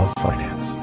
Law of Finance.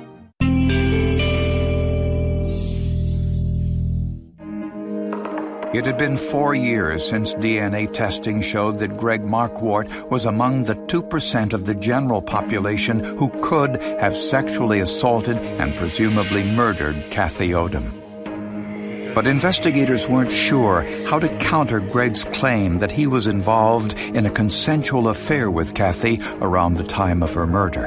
It had been 4 years since DNA testing showed that Greg Marquardt was among the 2% of the general population who could have sexually assaulted and presumably murdered Kathy Odom. But investigators weren't sure how to counter Greg's claim that he was involved in a consensual affair with Kathy around the time of her murder.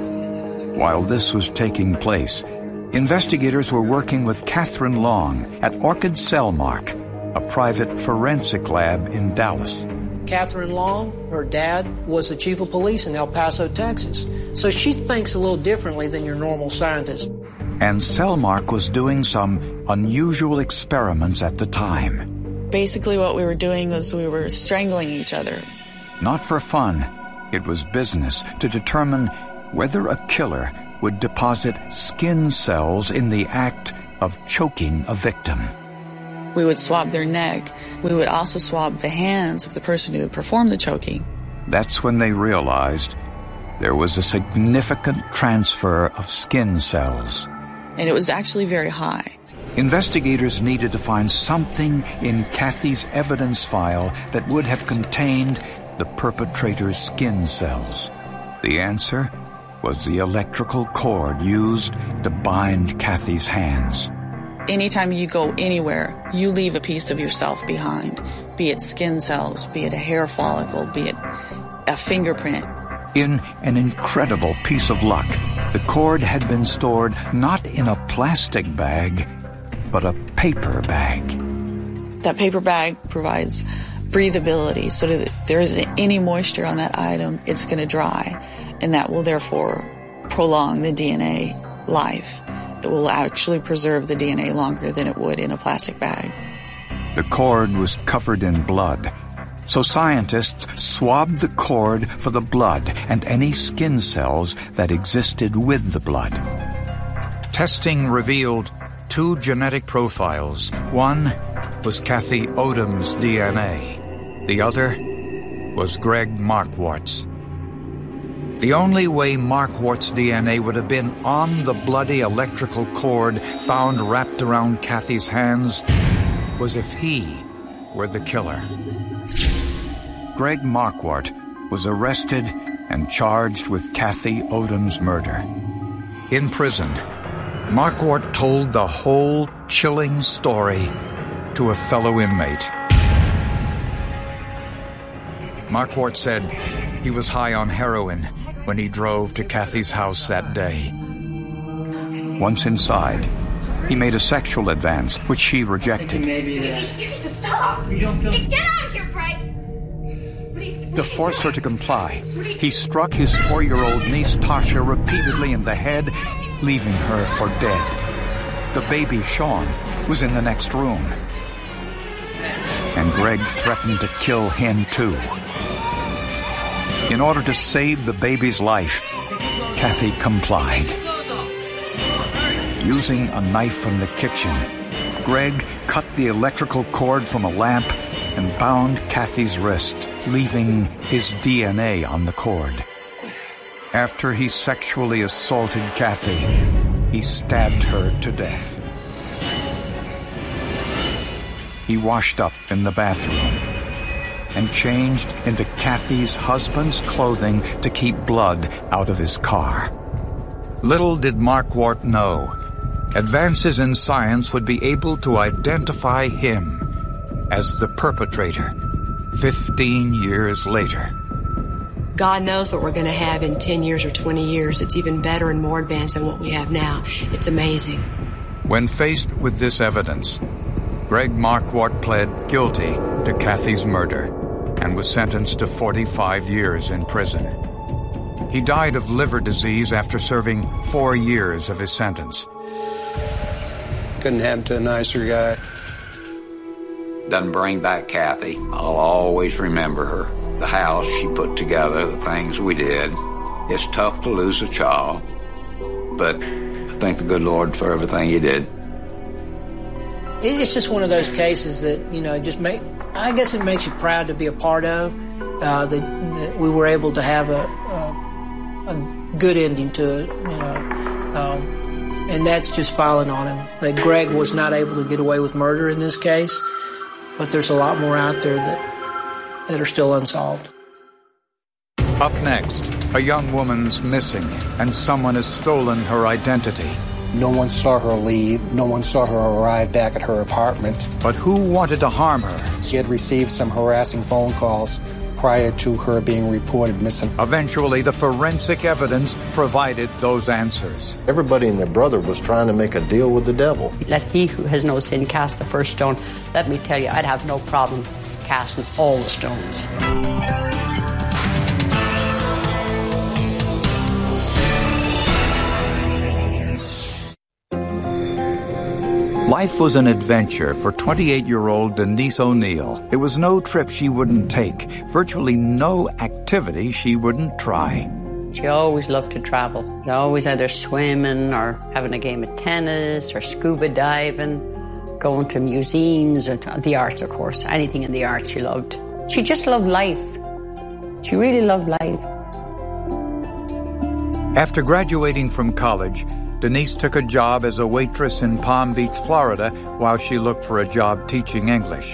While this was taking place, investigators were working with Catherine Long at Orchid Cellmark, a private forensic lab in Dallas. Catherine Long, her dad, was the chief of police in El Paso, Texas. So she thinks a little differently than your normal scientist. And Cellmark was doing some unusual experiments at the time. Basically what we were doing was we were strangling each other. Not for fun. It was business to determine whether a killer would deposit skin cells in the act of choking a victim. We would swab their neck. We would also swab the hands of the person who had performed the choking. That's when they realized there was a significant transfer of skin cells. And it was actually very high. Investigators needed to find something in Kathy's evidence file that would have contained the perpetrator's skin cells. The answer was the electrical cord used to bind Kathy's hands. Anytime you go anywhere, you leave a piece of yourself behind, be it skin cells, be it a hair follicle, be it a fingerprint. In an incredible piece of luck, the cord had been stored not in a plastic bag, but a paper bag. That paper bag provides breathability so that if there isn't any moisture on that item, it's going to dry, and that will therefore prolong the DNA life. It will actually preserve the DNA longer than it would in a plastic bag. The cord was covered in blood, so scientists swabbed the cord for the blood and any skin cells that existed with the blood. Testing revealed 2 genetic profiles. One was Kathy Odom's DNA. The other was Greg Marquardt's. The only way Marquardt's DNA would have been on the bloody electrical cord found wrapped around Kathy's hands was if he were the killer. Greg Marquardt was arrested and charged with Kathy Odom's murder. In prison, Marquardt told the whole chilling story to a fellow inmate. Marquardt said he was high on heroin when he drove to Kathy's house that day. Once inside, he made a sexual advance, which she rejected. Stop! Get out of here, Greg! To force her to comply, he struck his 4-year-old niece Tasha repeatedly in the head, leaving her for dead. The baby, Sean, was in the next room. And Greg threatened to kill him too. In order to save the baby's life, Kathy complied. Using a knife from the kitchen, Greg cut the electrical cord from a lamp and bound Kathy's wrist, leaving his DNA on the cord. After he sexually assaulted Kathy, he stabbed her to death. He washed up in the bathroom and changed into Kathy's husband's clothing to keep blood out of his car. Little did Marquardt know, advances in science would be able to identify him as the perpetrator 15 years later. God knows what we're going to have in 10 years or 20 years. It's even better and more advanced than what we have now. It's amazing. When faced with this evidence, Greg Marquardt pled guilty to Kathy's murder and was sentenced to 45 years in prison. He died of liver disease after serving 4 years of his sentence. Couldn't happen to a nicer guy. Doesn't bring back Kathy. I'll always remember her. The house she put together, the things we did. It's tough to lose a child, but I thank the good Lord for everything He did. It's just one of those cases that, I guess it makes you proud to be a part of. That we were able to have a good ending to it, and that's just filing on him. That Greg was not able to get away with murder in this case, but there's a lot more out there that are still unsolved. Up next, a young woman's missing, and someone has stolen her identity. No one saw her leave. No one saw her arrive back at her apartment. But who wanted to harm her? She had received some harassing phone calls prior to her being reported missing. Eventually, the forensic evidence provided those answers. Everybody and their brother was trying to make a deal with the devil. Let he who has no sin cast the first stone. Let me tell you, I'd have no problem casting all the stones. Life was an adventure for 28-year-old Denise O'Neil. It was no trip she wouldn't take, virtually no activity she wouldn't try. She always loved to travel. She always either swimming or having a game of tennis or scuba diving, going to museums and the arts, of course. Anything in the arts she loved. She just loved life. She really loved life. After graduating from college, Denise took a job as a waitress in Palm Beach, Florida, while she looked for a job teaching English.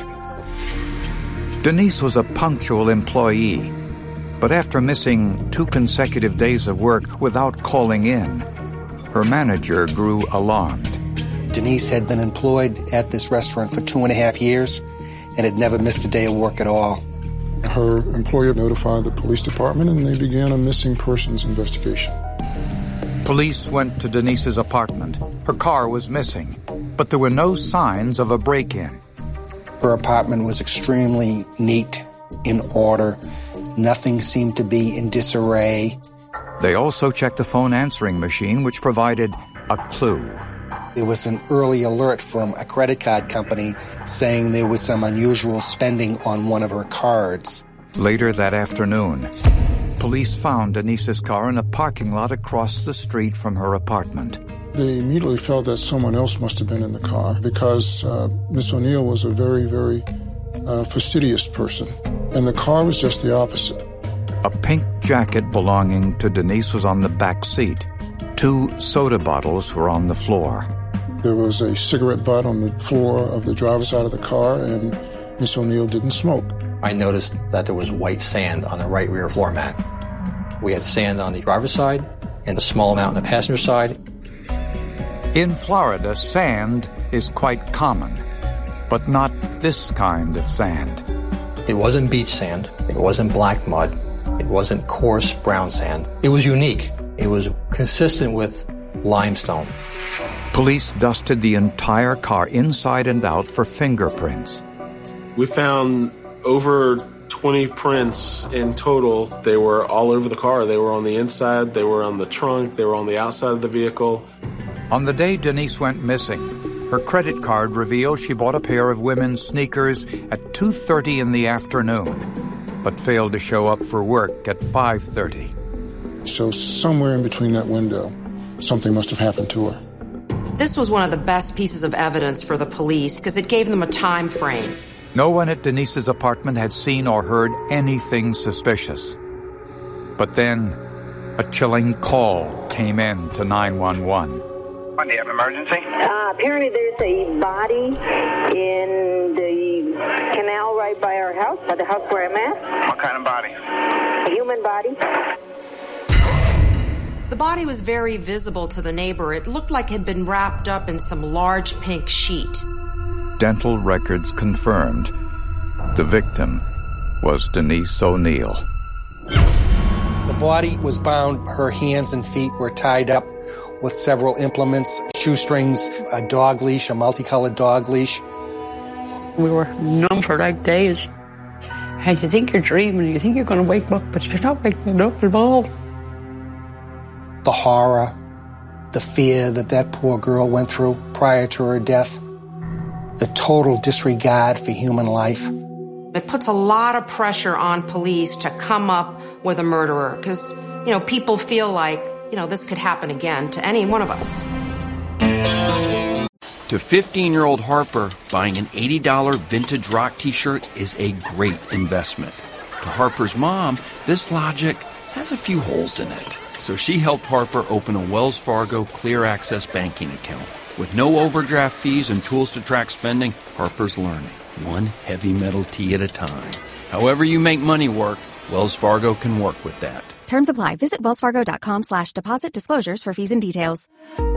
Denise was a punctual employee, but after missing 2 consecutive days of work without calling in, her manager grew alarmed. Denise had been employed at this restaurant for 2.5 years and had never missed a day of work at all. Her employer notified the police department, and they began a missing persons investigation. Police went to Denise's apartment. Her car was missing, but there were no signs of a break-in. Her apartment was extremely neat, in order. Nothing seemed to be in disarray. They also checked the phone answering machine, which provided a clue. There was an early alert from a credit card company saying there was some unusual spending on one of her cards. Later that afternoon, police found Denise's car in a parking lot across the street from her apartment. They immediately felt that someone else must have been in the car because Miss O'Neil was a very, very fastidious person, and the car was just the opposite. A pink jacket belonging to Denise was on the back seat. 2 soda bottles were on the floor. There was a cigarette butt on the floor of the driver's side of the car, and Miss O'Neil didn't smoke. I noticed that there was white sand on the right rear floor mat. We had sand on the driver's side and a small amount on the passenger side. In Florida, sand is quite common, but not this kind of sand. It wasn't beach sand. It wasn't black mud. It wasn't coarse brown sand. It was unique. It was consistent with limestone. Police dusted the entire car inside and out for fingerprints. We found over 20 prints in total. They were all over the car. They were on the inside, they were on the trunk, they were on the outside of the vehicle. On the day Denise went missing, her credit card revealed she bought a pair of women's sneakers at 2:30 in the afternoon, but failed to show up for work at 5:30. So somewhere in between that window, something must have happened to her. This was one of the best pieces of evidence for the police because it gave them a time frame. No one at Denise's apartment had seen or heard anything suspicious. But then, a chilling call came in to 911. Do you have an emergency? Apparently there's a body in the canal right by our house, by the house where I'm at. What kind of body? A human body. The body was very visible to the neighbor. It looked like it had been wrapped up in some large pink sheet. Dental records confirmed the victim was Denise O'Neil. The body was bound. Her hands and feet were tied up with several implements, shoestrings, a dog leash, a multicolored dog leash. We were numb for like days. And you think you're dreaming, you think you're going to wake up, but you're not waking up at all. The horror, the fear that poor girl went through prior to her death, the total disregard for human life. It puts a lot of pressure on police to come up with a murderer because, people feel like, this could happen again to any one of us. To 15-year-old Harper, buying an $80 vintage rock t-shirt is a great investment. To Harper's mom, this logic has a few holes in it. So she helped Harper open a Wells Fargo Clear Access banking account. With no overdraft fees and tools to track spending, Harper's learning, one heavy metal tea at a time. However you make money work, Wells Fargo can work with that. Terms apply. Visit wellsfargo.com/deposit disclosures for fees and details.